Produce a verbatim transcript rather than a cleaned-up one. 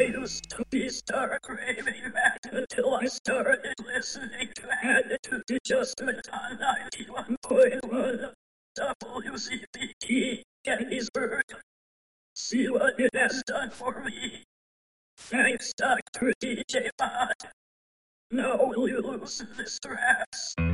I used to be stark raving mad until I started listening to Attitude Adjustment on ninety-one point one W C P T Gettysburg. See what it has done for me. Thanks, Doctor D J Bond. Now will you loosen this dress?